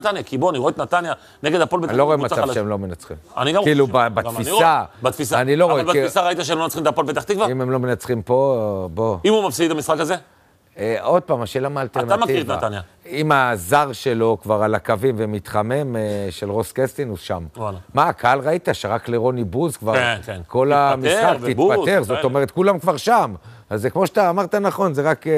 נתניה, כי בוא, אני רואה את נתניה נגד הפועל אני לא רואה מצב שהם לא מנצחים. אני גם כאילו בתפיסה, אני לא רואה. אבל בתפיסה ראית שהם לא מנצחים את הפועל פתח תקווה? אם הם לא מנצחים פה, בוא. אם הוא מפסיד את המשחק הזה? עוד פעם, השאלה מה האלטרנטיבה. אתה מכיר את נתניה. אם הזר שלו כבר על הקווים ומתחמם של רוס קסטין, הוא שם. מה, הקהל ראית שרק לרוני בוז כבר כל המשחק תתפטר, זאת אומרת, כולם כבר שם. אז זה כמו שאתה אמרת נכון, זה רק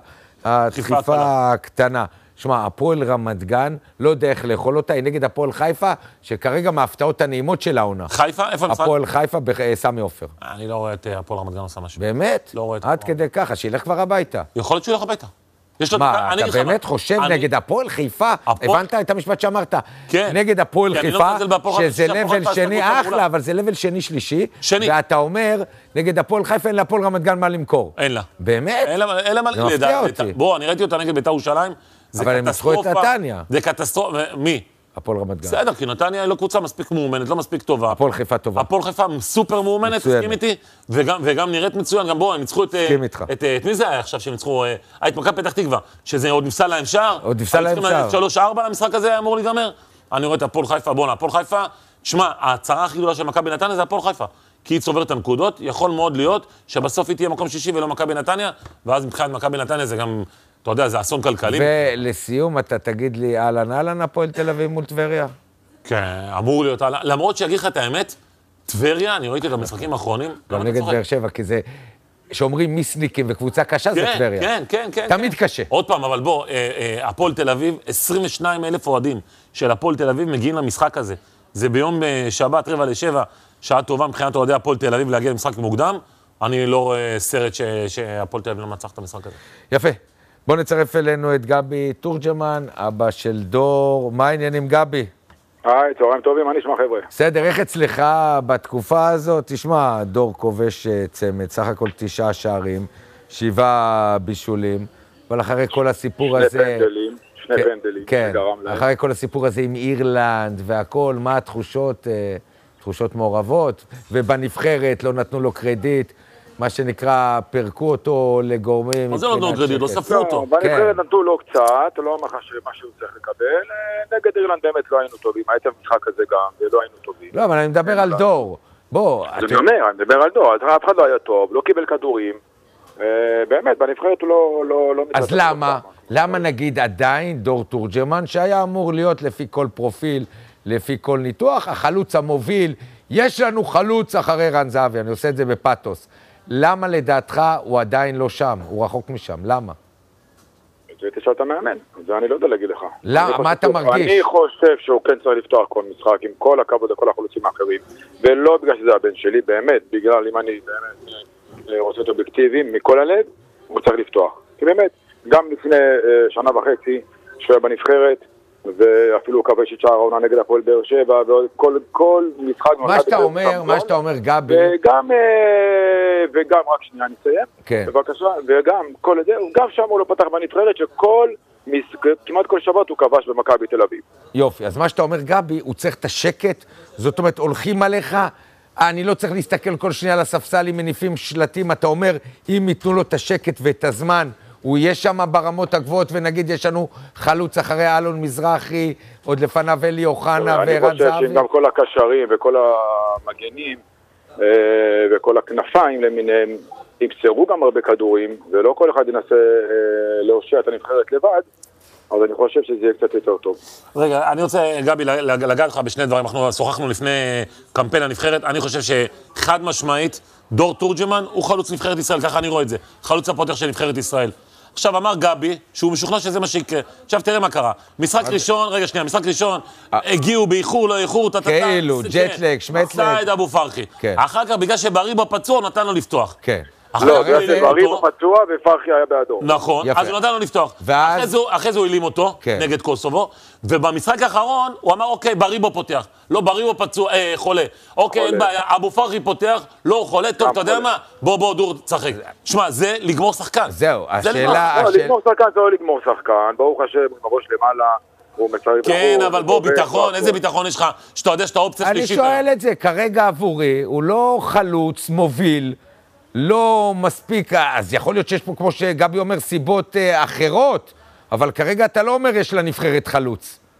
הדחיפה הקטנה. שמע, הפועל רמת גן, לא יודע איך לאכול אותה, היא נגד הפועל חיפה, שכרגע מההפתעות הנעימות של העונה. חיפה? איפה המשחק? הפועל חיפה בסמי עופר. אני לא רואה את הפועל רמת גן עושה משהו. באמת? לא רואה את עד כדי ככה, שילך כבר הביתה. יכול להיות שהוא ילך הביתה. מה, אתה באמת חושב נגד הפועל חיפה? הבנת את המשפט שאמרת? כן. נגד הפועל חיפה, שזה לבל שני, אחלה, אבל זה לבל שני שלישי, ואתה אומר, נגד הפועל חיפה אין להפועל רמת גן מה למכור. אין לה. באמת? אין לה מה זה מפתיע אותי. בוא, אני ראיתי אותה נגד בית"ר ירושלים. אבל הם ניצחו את נתניה. זה קטסטרופה. מי? הפועל רמת גן. בסדר, כי נתניה היא לא קבוצה מספיק מאומנת, לא מספיק טובה. הפועל חיפה טובה. הפועל חיפה סופר מאומנת, תסכים איתי, וגם נראית מצוין. גם בואו, הם ניצחו את מי זה היה עכשיו שהם ניצחו? את מכבי פתח תקווה, שזה עוד נפסל להם שער. עוד נפסל להם שער. 3-4 למשחק הזה היה אמור להיגמר. אני רואה את הפועל חיפה, בואו, הפועל חיפה, תשמע, ההצהרה הכי גדולה של מכבי נתניה זה הפועל חיפה. כי היא צוברת את הנקודות, יכול מאוד להיות שבסוף היא תהיה מקום שישי ולא מכבי נתניה, ואז מבחינת מכבי נתניה זה גם, אתה יודע, זה אסון כלכלי. ולסיום, אתה תגיד לי, אהלן, הפועל תל אביב מול טבריה? כן, אמור להיות, למרות שיגיד לך את האמת, טבריה, אני ראיתי את המשחקים האחרונים. גם נגד באר שבע, כי זה, שאומרים מיסניקים וקבוצה קשה, זה טבריה. כן. תמיד קשה. עוד פעם, אבל בוא, הפועל תל אביב, 22,000 אוהדים של הפועל תל אביב מגיעים למשחק הזה. זה ביום שבת, 6:45, שעה טובה מבחינת אוהדי הפועל תל אביב להגיע למשחק מוקדם. אני לא רואה סרט שהפועל תל אביב לא מצח את המשחק הזה. יפה. בוא נצרף אלינו את גבי תורג'מן, אבא של דור. מה העניינים, גבי? היי, צהריים טובים, מה נשמע חבר'ה? בסדר, איך אצלך בתקופה הזאת? תשמע, דור כובש צמד, סך הכל 9 שערים, 7 בישולים, אבל אחרי כל הסיפור הזה... שני פנדלים. כן, אחרי כל הסיפור הזה עם אירלנד והכל, מה התחושות, תחושות מעורבות, ובנבחרת לא נתנו לו קרדיט, מה שנקרא, פרקו אותו לגורמים... מה זה לא נתנו קרדיט? לא ספרו אותו. בנבחרת נתנו לו קצת, לא אומר לך שמה שהוא צריך לקבל, נגד אירלנד באמת לא היינו טובים, הייתם משחק הזה גם, ולא היינו טובים. לא, אבל אני מדבר על דור. בוא... אני מדבר על דור, אף אחד לא היה טוב, לא קיבל כדורים, באמת, בנבחרת הוא לא... אז למה נגיד עדיין דור תורג'מן, שהיה אמור להיות לפי כל פרופיל, לפי כל ניתוח, החלוץ המוביל, יש לנו חלוץ אחרי רן זהבי, אני עושה את זה בפאטוס. למה לדעתך הוא עדיין לא שם? הוא רחוק משם, למה? זה תשאל את המאמן, זה אני לא יודע להגיד לך. למה? מה אתה מרגיש? אני חושב שהוא כן צריך לפתוח כל משחק, עם כל הכבוד לכל החלוצים האחרים, ולא בגלל שזה הבן שלי, באמת, בגלל אם אני באמת רוצה להיות אובייקטיביים מכל הלב, הוא צריך לפתוח. כי באמת, גם לפני שנה וחצי, שהוא היה בנבחרת, ואפילו הוא כבש את שער העונה נגד הפועל באר שבע, וכל משחק... מה שאתה אומר, גבי... וגם, רק שנייה נסיים, בבקשה, וגם, גם שם הוא לא פתח בנבחרת, כמעט כל שבת הוא כבש במכבי תל אביב. יופי, אז מה שאתה אומר, גבי, הוא צריך את השקט, זאת אומרת, הולכים עליך, אני לא צריך להסתכל כל שנייה על הספסל עם מניפים שלטים, אתה אומר, אם ייתנו לו את השקט ואת הזמן, הוא יהיה שם ברמות הגבוהות, ונגיד יש לנו חלוץ אחרי אלון מזרחי, עוד לפניו אלי אוחנה ורן זהבי. אני חושב שגם כל הקשרים וכל המגנים וכל הכנפיים למיניהם ימסרו גם הרבה כדורים, ולא כל אחד ינסה להושיע את הנבחרת לבד, אז אני חושב שזה יהיה קצת יותר טוב. רגע, אני רוצה, גבי, לגעת לך בשני דברים. אנחנו שוחחנו לפני קמפיין הנבחרת. אני חושב שחד משמעית, דור תורג'מן הוא חלוץ נבחרת ישראל, ככה אני רואה את זה. חלוץ הפותח של נבחרת ישראל. עכשיו אמר גבי, שהוא משוכנע שזה מה שיקרה. עכשיו תראה מה קרה. משחק ראשון, משחק ראשון, הגיעו באיחור, לא איחור, כאילו, ג'טלג, שמטלג. סייד אבו פרחי. אחר כך, בגלל שבריבו פצוע, נתן לו לפתוח. כן. לא, זה בריבו פצוע ופרחי היה באדום. נכון, אז הוא נתן לו לפתוח. אחרי זה הוא העלים אותו, נגד קוסובו, ובמשחק האחרון הוא אמר, אוקיי, בריבו פותח. לא, בריבו פצוע, חולה. אוקיי, אין בעיה, אבו פרחי פותח, לא חולה, טוב, אתה יודע מה? בוא, דור, צחק. שמע, זה לגמור שחקן. זהו, השאלה... לגמור שחקן זה לא לגמור שחקן, ברוך השם, הוא מראש למעלה. כן, אבל בוא, ביטחון, איזה ביטחון יש לך, שאתה יודע שאתה אופציה שלישית. אני שואל את זה, כרגע עבורי, הוא לא חלוץ, מוביל, לא מספיק, אז יכול להיות שיש פה, כמו שגבי אומר, סיבות אחרות, אבל כרגע אתה לא אומר יש לנבחרת חלוץ.